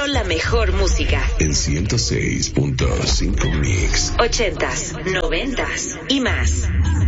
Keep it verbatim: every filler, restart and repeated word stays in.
la mejor música. En ciento seis punto cinco Mix. Ochentas, noventas y más.